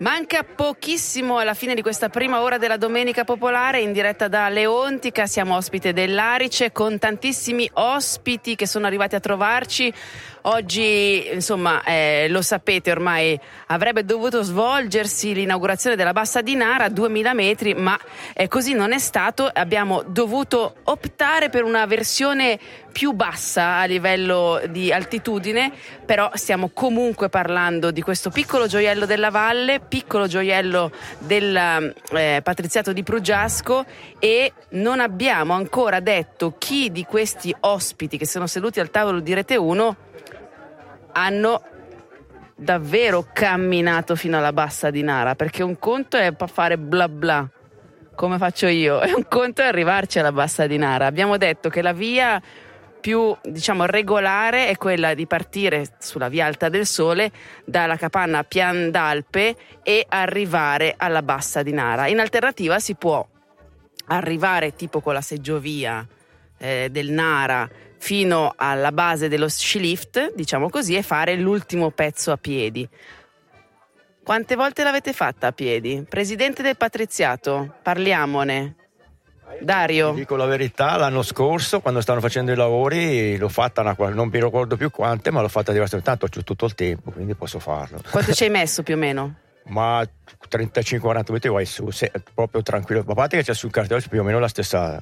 Manca pochissimo alla fine di questa prima ora della Domenica Popolare in diretta da Leontica. Siamo ospite dell'Arice con tantissimi ospiti che sono arrivati a trovarci. Oggi, insomma, lo sapete ormai, avrebbe dovuto svolgersi l'inaugurazione della Bassa di Nara a 2000 metri, ma così non è stato. Abbiamo dovuto optare per una versione più bassa a livello di altitudine, però stiamo comunque parlando di questo piccolo gioiello della valle, piccolo gioiello del Patriziato di Pruggiasco, e non abbiamo ancora detto chi di questi ospiti che sono seduti al tavolo di Rete 1 hanno davvero camminato fino alla Bassa di Nara, perché un conto è fare bla bla come faccio io e un conto è arrivarci alla Bassa di Nara. Abbiamo detto che la via più, diciamo, regolare è quella di partire sulla via Alta del Sole dalla capanna Pian d'Alpe e arrivare alla Bassa di Nara. In alternativa si può arrivare tipo con la seggiovia del Nara fino alla base dello ski lift, diciamo così, e fare l'ultimo pezzo a piedi. Quante volte l'avete fatta a piedi? Presidente del Patriziato, parliamone. Dario. Ti dico la verità, l'anno scorso quando stavano facendo i lavori l'ho fatta non mi ricordo più quante, ma l'ho fatta diverse, tanto ho tutto il tempo, quindi posso farlo. Quanto ci hai messo più o meno? Ma 35-40 minuti vai su, proprio tranquillo. A parte che c'è sul cartello più o meno la stessa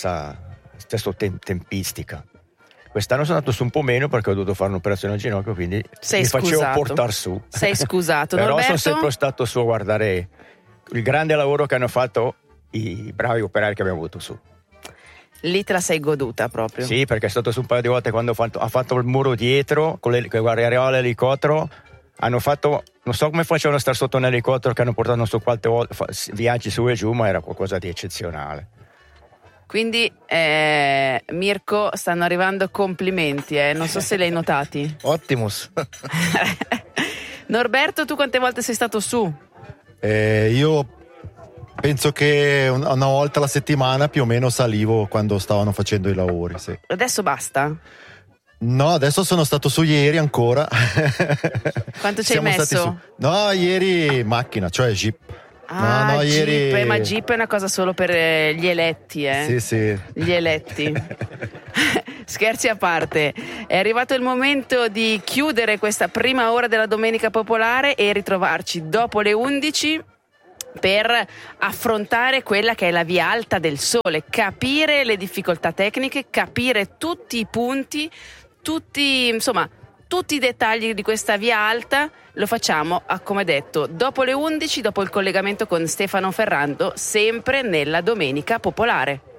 tempistica. Quest'anno sono andato su un po' meno perché ho dovuto fare un'operazione al ginocchio, quindi mi facevo portare su. Sei scusato. Però Norberto? sono sempre stato su a guardare il grande lavoro che hanno fatto i bravi operai che abbiamo avuto su. Lì te la sei goduta proprio. Sì, perché è stato su un paio di volte quando ha fatto il muro dietro con arrivava l'elicottero. Hanno fatto, non so come facevano a stare sotto un elicottero, che hanno portato non so quante volte viaggi su e giù, ma era qualcosa di eccezionale. Quindi Mirko, stanno arrivando complimenti, non so se li hai notati. Optimus. Norberto, tu quante volte sei stato su? Io penso che una volta alla settimana più o meno salivo quando stavano facendo i lavori, sì. Adesso basta? No, adesso sono stato su ieri ancora. Quanto ci hai messo? No, ieri macchina, cioè Jeep. No, ieri... Jeep, ma Jeep è una cosa solo per gli eletti, Sì. Gli eletti. Scherzi a parte, è arrivato il momento di chiudere questa prima ora della Domenica Popolare e ritrovarci dopo le 11 per affrontare quella che è la via Alta del Sole, capire le difficoltà tecniche, capire tutti i punti, tutti i dettagli di questa via alta. Lo facciamo, come detto, dopo le 11, dopo il collegamento con Stefano Ferrando, sempre nella Domenica Popolare.